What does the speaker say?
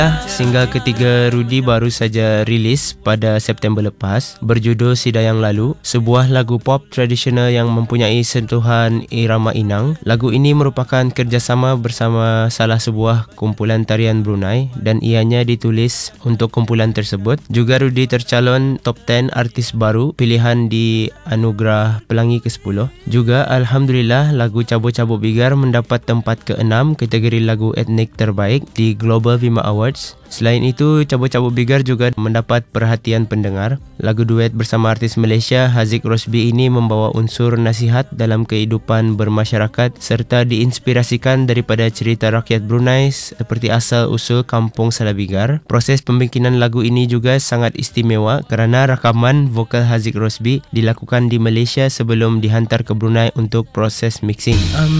Single ketiga Rudy baru saja rilis pada September lepas berjudul Si Dayang Lalu, sebuah lagu pop tradisional yang mempunyai sentuhan irama Inang. Lagu ini merupakan kerjasama bersama salah sebuah kumpulan tarian Brunei dan ianya ditulis untuk kumpulan tersebut. Juga Rudy tercalon top 10 artis baru pilihan di Anugerah Pelangi ke-10. Juga Alhamdulillah lagu Cabut-Cabut Bigar mendapat tempat ke-6 kategori lagu etnik terbaik di Global Vima Awards. Selain itu, Cabut-Cabut Bigar juga mendapat perhatian pendengar. Lagu duet bersama artis Malaysia Haziq Rosby ini membawa unsur nasihat dalam kehidupan bermasyarakat serta diinspirasikan daripada cerita rakyat Brunei seperti asal-usul kampung Salabigar. Proses pembikinan lagu ini juga sangat istimewa kerana rakaman vokal Haziq Rosby dilakukan di Malaysia sebelum dihantar ke Brunei untuk proses mixing.